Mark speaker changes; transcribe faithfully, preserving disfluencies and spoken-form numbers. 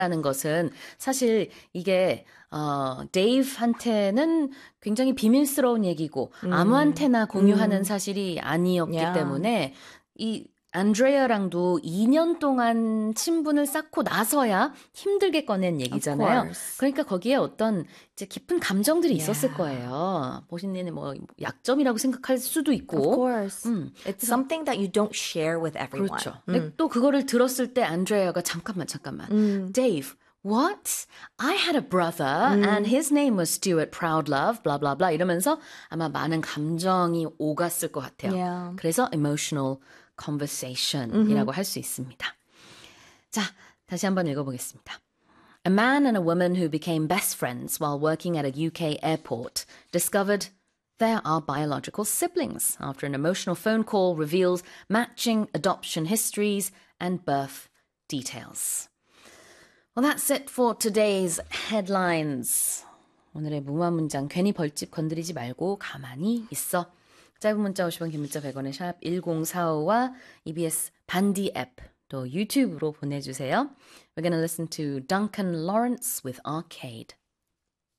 Speaker 1: 라는 것은 사실 이게 어, 데이브한테는 굉장히 비밀스러운 얘기고
Speaker 2: 음.
Speaker 1: 아무한테나 공유하는
Speaker 2: 음.
Speaker 1: 사실이 아니었기
Speaker 2: Yeah.
Speaker 1: 때문에 이 안드레아랑도 이 년 동안 친분을 쌓고 나서야 힘들게 꺼낸
Speaker 2: Of
Speaker 1: 얘기잖아요.
Speaker 2: course.
Speaker 1: 그러니까 거기에 어떤 이제 깊은 감정들이 있었을
Speaker 2: Yeah.
Speaker 1: 거예요. 보신님이 뭐 약점이라고 생각할 수도
Speaker 2: Of
Speaker 1: 있고.
Speaker 2: course.
Speaker 1: 음,
Speaker 2: It's
Speaker 1: 그래서
Speaker 2: something that you don't share with everyone.
Speaker 1: 그렇죠.
Speaker 2: 음.
Speaker 1: 근데 또 그거를 들었을 때 안드레아가 잠깐만 잠깐만.
Speaker 2: 음.
Speaker 1: Dave, what? I had a brother and his name was Stuart Proudlove, blah blah blah 이러면서 아마 많은 감정이 오갔을 것 같아요.
Speaker 2: Yeah.
Speaker 1: 그래서 emotional conversation이라고 할 수 있습니다. 자, 다시 한번 읽어보겠습니다. A man and a woman who became best friends while working at a U K airport discovered there are biological siblings after an emotional phone call reveals matching adoption histories and birth details. Well, that's it for today's headlines. 오늘의 무마 문장 괜히 벌집 건드리지 말고 가만히 있어. 짧은 문자 오십 원, 긴 문자 백 원의 샵 일공사오와 이비에스 반디 앱 또 유튜브로 보내주세요. We're going to listen to Duncan Lawrence with Arcade.